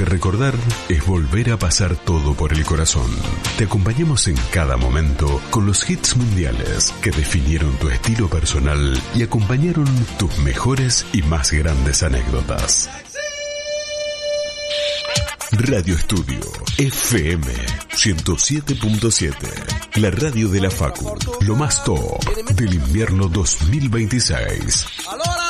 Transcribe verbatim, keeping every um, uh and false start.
porque recordar es volver a pasar todo por el corazón. Te acompañamos en cada momento con los hits mundiales que definieron tu estilo personal y acompañaron tus mejores y más grandes anécdotas. Radio Estudio F M ciento siete punto siete, la radio de la Facu, lo más top del invierno dos mil veintiséis.